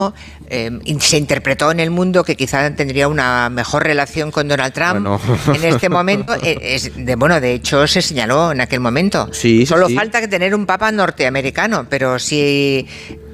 se interpretó en el mundo que quizá tendría una mejor relación con Donald Trump. Bueno. En este momento. De hecho, se señaló en aquel momento. Sí, Solo falta que tener un papa norteamericano, pero si